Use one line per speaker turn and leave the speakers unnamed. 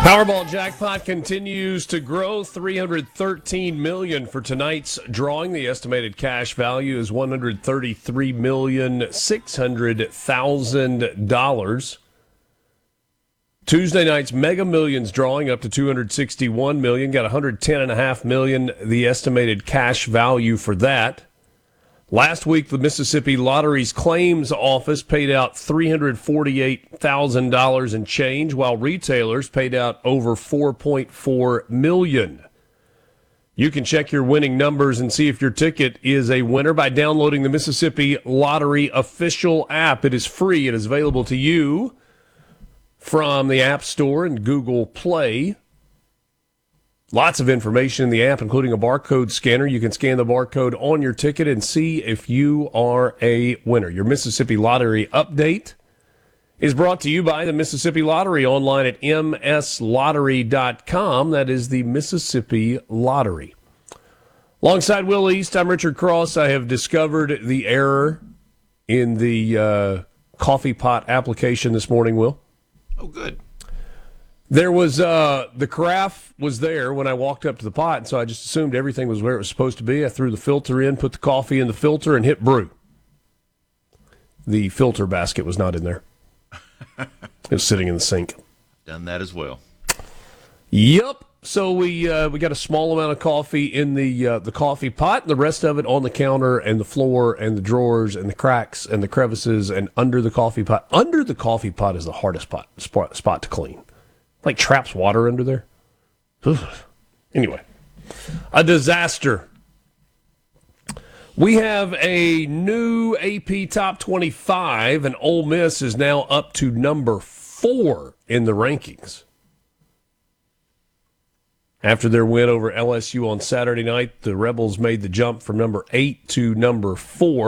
Powerball jackpot continues to grow. $313 million for tonight's drawing. The estimated cash value is $133,600,000. Tuesday night's Mega Millions drawing up to $261 million. Got $110.5 million, the estimated cash value for that. Last week, the Mississippi Lottery's claims office paid out $348,000 in change, while retailers paid out over $4.4 million. You can check your winning numbers and see if your ticket is a winner by downloading the Mississippi Lottery official app. It is free. It is available to you from the App Store and Google Play. Lots of information in the app, including a barcode scanner. You can scan the barcode on your ticket and see if you are a winner. Your Mississippi Lottery update is brought to you by the Mississippi Lottery, online at mslottery.com. That is the Mississippi Lottery. Alongside Will East, I'm Richard Cross. I have discovered the error in the coffee pot application this morning, Will.
Oh, good.
There was, the carafe was there when I walked up to the pot, and so I just assumed everything was where it was supposed to be. I threw the filter in, put the coffee in the filter, and hit brew. The filter basket was not in there. It was sitting in the sink.
Done that as well.
Yep. So we got a small amount of coffee in the coffee pot, and the rest of it on the counter and the floor and the drawers and the cracks and the crevices and under the coffee pot. Under the coffee pot is the hardest spot to clean. Like traps water under there. Anyway, a disaster. We have a new AP Top 25, and Ole Miss is now up to number 4 in the rankings. After their win over LSU on Saturday night, the Rebels made the jump from number 8 to number 4.